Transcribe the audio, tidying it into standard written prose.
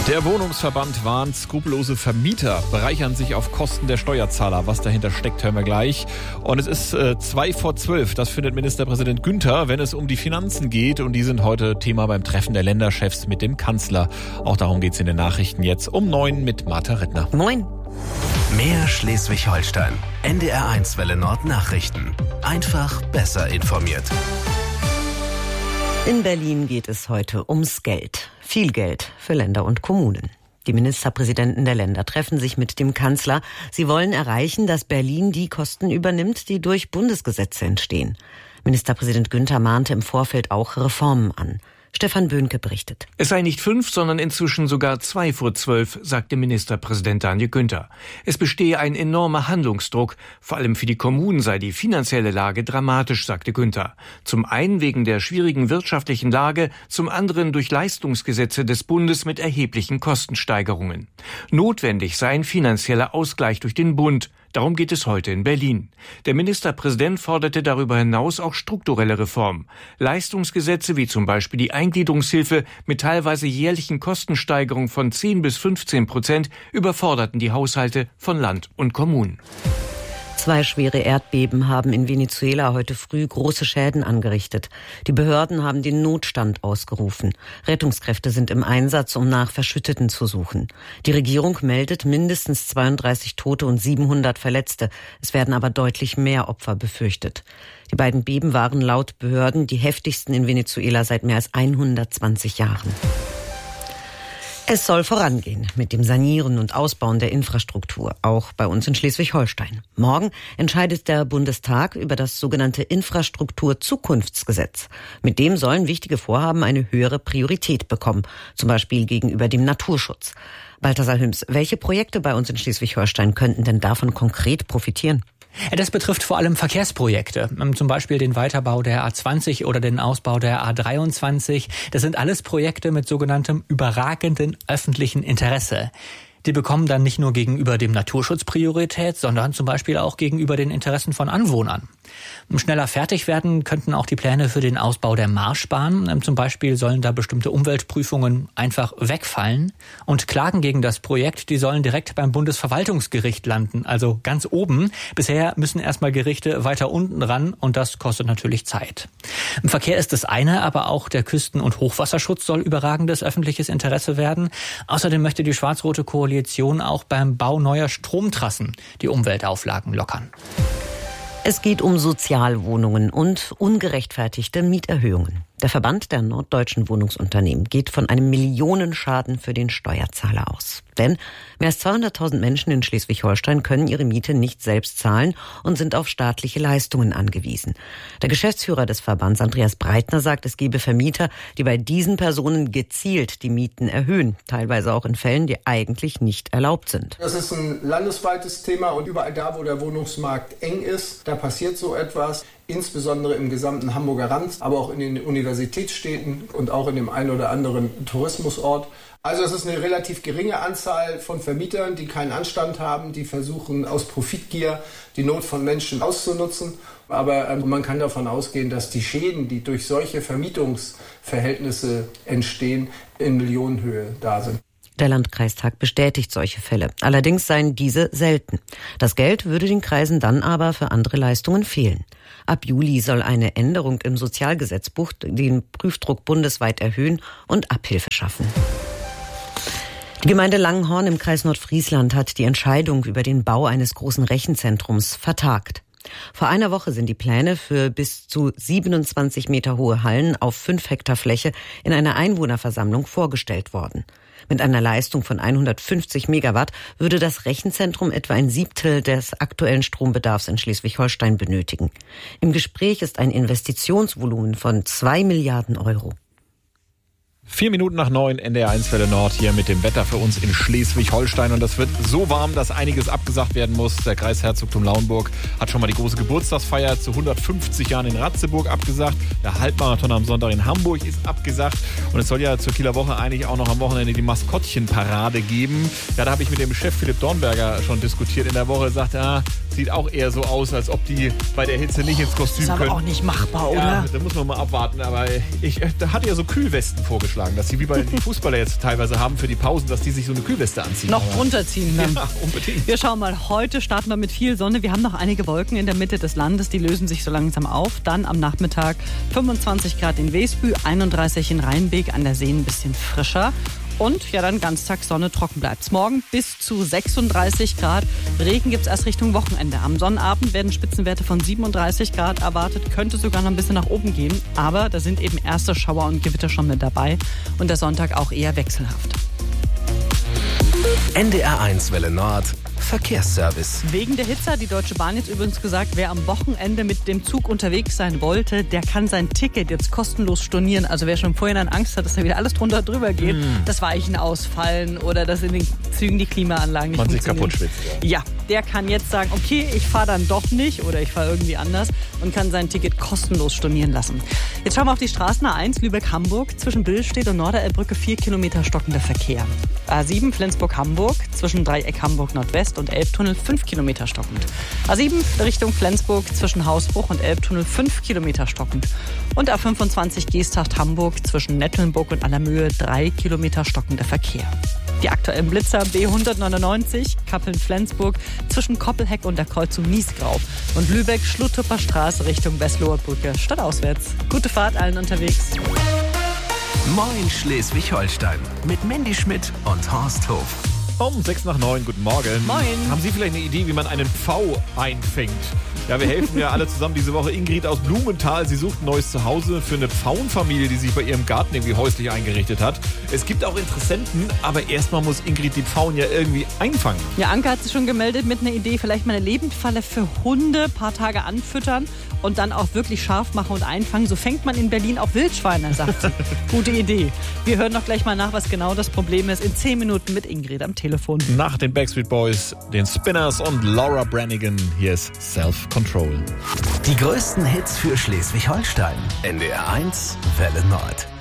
Der Wohnungsverband warnt, skrupellose Vermieter bereichern sich auf Kosten der Steuerzahler. Was dahinter steckt, hören wir gleich. Und es ist 11:02. Das findet Ministerpräsident Günther, wenn es um die Finanzen geht. Und die sind heute Thema beim Treffen der Länderchefs mit dem Kanzler. Auch darum geht es in den Nachrichten jetzt um 9 mit Martha Rittner. Moin. Mehr Schleswig-Holstein. NDR1 Welle Nord Nachrichten. Einfach besser informiert. In Berlin geht es heute ums Geld. Viel Geld für Länder und Kommunen. Die Ministerpräsidenten der Länder treffen sich mit dem Kanzler. Sie wollen erreichen, dass Berlin die Kosten übernimmt, die durch Bundesgesetze entstehen. Ministerpräsident Günther mahnte im Vorfeld auch Reformen an. Stefan Böhnke berichtet. Es sei nicht 5, sondern inzwischen sogar 11:02, sagte Ministerpräsident Daniel Günther. Es bestehe ein enormer Handlungsdruck. Vor allem für die Kommunen sei die finanzielle Lage dramatisch, sagte Günther. Zum einen wegen der schwierigen wirtschaftlichen Lage, zum anderen durch Leistungsgesetze des Bundes mit erheblichen Kostensteigerungen. Notwendig sei ein finanzieller Ausgleich durch den Bund. Darum geht es heute in Berlin. Der Ministerpräsident forderte darüber hinaus auch strukturelle Reformen. Leistungsgesetze wie zum Beispiel die Eingliederungshilfe mit teilweise jährlichen Kostensteigerungen von 10-15% überforderten die Haushalte von Land und Kommunen. 2 schwere Erdbeben haben in Venezuela heute früh große Schäden angerichtet. Die Behörden haben den Notstand ausgerufen. Rettungskräfte sind im Einsatz, um nach Verschütteten zu suchen. Die Regierung meldet mindestens 32 Tote und 700 Verletzte. Es werden aber deutlich mehr Opfer befürchtet. Die beiden Beben waren laut Behörden die heftigsten in Venezuela seit mehr als 120 Jahren. Es soll vorangehen mit dem Sanieren und Ausbauen der Infrastruktur, auch bei uns in Schleswig-Holstein. Morgen entscheidet der Bundestag über das sogenannte Infrastruktur-Zukunftsgesetz. Mit dem sollen wichtige Vorhaben eine höhere Priorität bekommen, zum Beispiel gegenüber dem Naturschutz. Balthasar Hüms, welche Projekte bei uns in Schleswig-Holstein könnten denn davon konkret profitieren? Das betrifft vor allem Verkehrsprojekte, zum Beispiel den Weiterbau der A20 oder den Ausbau der A23. Das sind alles Projekte mit sogenanntem überragenden öffentlichen Interesse. Die bekommen dann nicht nur gegenüber dem Naturschutz Priorität, sondern zum Beispiel auch gegenüber den Interessen von Anwohnern. Schneller fertig werden könnten auch die Pläne für den Ausbau der Marschbahn. Zum Beispiel sollen da bestimmte Umweltprüfungen einfach wegfallen. Und Klagen gegen das Projekt, die sollen direkt beim Bundesverwaltungsgericht landen, also ganz oben. Bisher müssen erstmal Gerichte weiter unten ran und das kostet natürlich Zeit. Im Verkehr ist das eine, aber auch der Küsten- und Hochwasserschutz soll überragendes öffentliches Interesse werden. Außerdem möchte die schwarz-rote Koalition auch beim Bau neuer Stromtrassen die Umweltauflagen lockern. Es geht um Sozialwohnungen und ungerechtfertigte Mieterhöhungen. Der Verband der norddeutschen Wohnungsunternehmen geht von einem Millionenschaden für den Steuerzahler aus. Denn mehr als 200.000 Menschen in Schleswig-Holstein können ihre Miete nicht selbst zahlen und sind auf staatliche Leistungen angewiesen. Der Geschäftsführer des Verbands, Andreas Breitner, sagt, es gebe Vermieter, die bei diesen Personen gezielt die Mieten erhöhen, teilweise auch in Fällen, die eigentlich nicht erlaubt sind. Das ist ein landesweites Thema und überall da, wo der Wohnungsmarkt eng ist, da passiert so etwas. Insbesondere im gesamten Hamburger Rand, aber auch in den Universitätsstädten und auch in dem einen oder anderen Tourismusort. Also es ist eine relativ geringe Anzahl von Vermietern, die keinen Anstand haben, die versuchen aus Profitgier die Not von Menschen auszunutzen. Aber man kann davon ausgehen, dass die Schäden, die durch solche Vermietungsverhältnisse entstehen, in Millionenhöhe da sind. Der Landkreistag bestätigt solche Fälle. Allerdings seien diese selten. Das Geld würde den Kreisen dann aber für andere Leistungen fehlen. Ab Juli soll eine Änderung im Sozialgesetzbuch den Prüfdruck bundesweit erhöhen und Abhilfe schaffen. Die Gemeinde Langenhorn im Kreis Nordfriesland hat die Entscheidung über den Bau eines großen Rechenzentrums vertagt. Vor einer Woche sind die Pläne für bis zu 27 Meter hohe Hallen auf 5 Hektar Fläche in einer Einwohnerversammlung vorgestellt worden. Mit einer Leistung von 150 Megawatt würde das Rechenzentrum etwa 1/7 des aktuellen Strombedarfs in Schleswig-Holstein benötigen. Im Gespräch ist ein Investitionsvolumen von 2 Milliarden Euro. 4 Minuten nach 9, NDR1 Welle Nord hier mit dem Wetter für uns in Schleswig-Holstein. Und das wird so warm, dass einiges abgesagt werden muss. Der Kreisherzogtum Lauenburg hat schon mal die große Geburtstagsfeier zu 150 Jahren in Ratzeburg abgesagt. Der Halbmarathon am Sonntag in Hamburg ist abgesagt. Und es soll ja zur Kieler Woche eigentlich auch noch am Wochenende die Maskottchenparade geben. Ja, da habe ich mit dem Chef Philipp Dornberger schon diskutiert in der Woche. Sagt, sieht auch eher so aus, als ob die bei der Hitze nicht ins Kostüm können. Das ist aber auch nicht machbar, oder? Ja, da muss man mal abwarten. Aber da hatte ja so Kühlwesten vorgeschlagen. vorgeschlagen, dass sie wie bei den Fußballer jetzt teilweise haben für die Pausen, dass die sich so eine Kühlweste anziehen. Noch drunter ziehen dann. Ja, unbedingt. Wir schauen mal, heute starten wir mit viel Sonne. Wir haben noch einige Wolken in der Mitte des Landes, die lösen sich so langsam auf. Dann am Nachmittag 25 Grad in Wesbü, 31 in Rheinbeek, an der See ein bisschen frischer. Und ja, dann ganztags Sonne, trocken bleibt's. Morgen bis zu 36 Grad. Regen gibt's erst Richtung Wochenende. Am Sonnabend werden Spitzenwerte von 37 Grad erwartet. Könnte sogar noch ein bisschen nach oben gehen. Aber da sind eben erste Schauer und Gewitter schon mit dabei. Und der Sonntag auch eher wechselhaft. NDR1 Welle Nord Verkehrsservice. Wegen der Hitze hat die Deutsche Bahn jetzt übrigens gesagt, wer am Wochenende mit dem Zug unterwegs sein wollte, der kann sein Ticket jetzt kostenlos stornieren. Also wer schon vorhin Angst hat, dass da wieder alles drunter drüber geht, dass Weichen ausfallen oder dass in den Zügen die Klimaanlagen nicht funktionieren. Man sich kaputt schwitzt. Ja, der kann jetzt sagen, okay, ich fahre dann doch nicht oder ich fahre irgendwie anders und kann sein Ticket kostenlos stornieren lassen. Jetzt schauen wir auf die Straßen A1 Lübeck-Hamburg. Zwischen Billstedt und Norderelbbrücke 4 Kilometer stockender Verkehr. A7 Flensburg-Hamburg zwischen Dreieck Hamburg-Nordwest und Elbtunnel 5 Kilometer stockend. A7 Richtung Flensburg zwischen Hausbruch und Elbtunnel 5 Kilometer stockend. Und A25 Geesthacht-Hamburg zwischen Nettelnburg und Allermöhe 3 Kilometer stockender Verkehr. Die aktuellen Blitzer B199 Kappeln-Flensburg zwischen Koppelheck und der Kreuzung Niesgrau. Und Lübeck Schluttrupper Straße Richtung Westloher Brücke stadtauswärts. Gute Fahrt allen unterwegs. Moin Schleswig-Holstein mit Mandy Schmidt und Horst Hof. Um 8:06, guten Morgen. Moin. Haben Sie vielleicht eine Idee, wie man einen Pfau einfängt? Ja, wir helfen ja alle zusammen diese Woche. Ingrid aus Blumenthal, sie sucht ein neues Zuhause für eine Pfauenfamilie, die sich bei ihrem Garten irgendwie häuslich eingerichtet hat. Es gibt auch Interessenten, aber erstmal muss Ingrid die Pfauen ja irgendwie einfangen. Ja, Anke hat sich schon gemeldet mit einer Idee, vielleicht mal eine Lebendfalle für Hunde, ein paar Tage anfüttern und dann auch wirklich scharf machen und einfangen. So fängt man in Berlin auch Wildschweine, sagt sie. Gute Idee. Wir hören noch gleich mal nach, was genau das Problem ist. In 10 Minuten mit Ingrid am Telefon. Nach den Backstreet Boys, den Spinners und Laura Branigan, hier ist Self-Control. Die größten Hits für Schleswig-Holstein. NDR1 Welle Nord.